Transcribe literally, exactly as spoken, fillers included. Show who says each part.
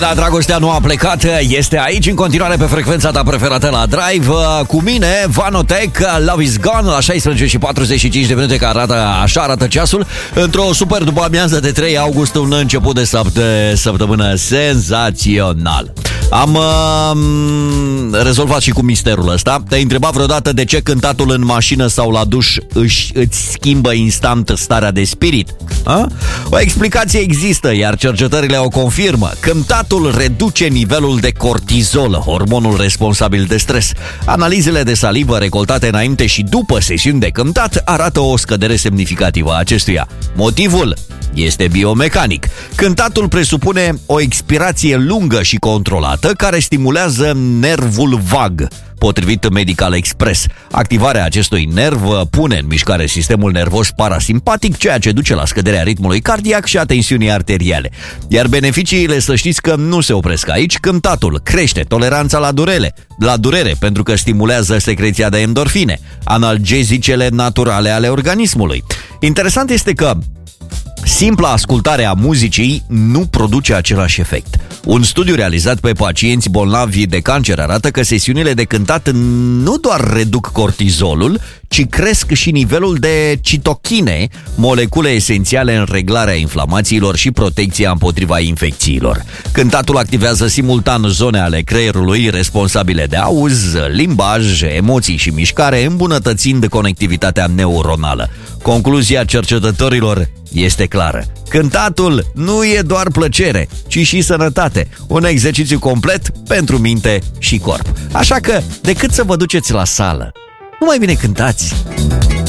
Speaker 1: Da, dragostea nu a plecat, este aici în continuare pe frecvența ta preferată la Drive. Cu mine, Vanotec, Love is Gone, la șaisprezece și patruzeci și cinci de minute, că arată, așa arată ceasul. Într-o super după amiază de trei august, un început de, săpt- de săptămână senzațional. Am uh, rezolvat și cu misterul ăsta. Te-ai întrebat vreodată de ce cântatul în mașină sau la duș își, îți schimbă instant starea de spirit? A? O explicație există, iar cercetările o confirmă. Cântatul reduce nivelul de cortizol, hormonul responsabil de stres. Analizele de salivă recoltate înainte și după sesiuni de cântat arată o scădere semnificativă a acestuia. Motivul este biomecanic. Cântatul presupune o expirație lungă și controlată care stimulează nervul vag. Potrivit Medical Express, activarea acestui nerv pune în mișcare sistemul nervos parasimpatic, ceea ce duce la scăderea ritmului cardiac și a tensiunii arteriale. Iar beneficiile, să știți că nu se opresc aici. Cântatul crește toleranța la durere, la durere pentru că stimulează secreția de endorfine, analgezicele naturale ale organismului. Interesant este că simpla ascultare a muzicii nu produce același efect. Un studiu realizat pe pacienți bolnavi de cancer arată că sesiunile de cântat nu doar reduc cortizolul, ci cresc și nivelul de citochine, molecule esențiale în reglarea inflamațiilor și protecția împotriva infecțiilor. Cântatul activează simultan zone ale creierului responsabile de auz, limbaj, emoții și mișcare, îmbunătățind conectivitatea neuronală. Concluzia cercetătorilor este clară. Cântatul nu e doar plăcere, ci și sănătate. Un exercițiu complet pentru minte și corp. Așa că, decât să vă duceți la sală, nu mai bine cântați!